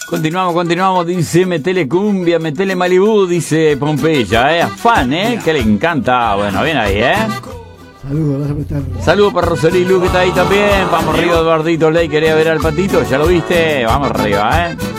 Continuamos, dice metele cumbia, metele Malibú, dice Pompeya, afán, que le encanta. Bueno, bien ahí, Saludos para Rosalilu, que está ahí también. Vamos arriba, Eduardito Ley, quería ver al patito, ya lo viste, vamos arriba,